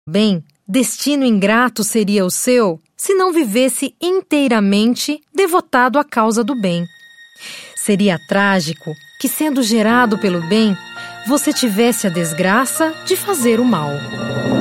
Bem, destino ingrato seria o seu se não vivesse inteiramente devotado à causa do bem. Seria trágico que, sendo gerado pelo bem, você tivesse a desgraça de fazer o mal.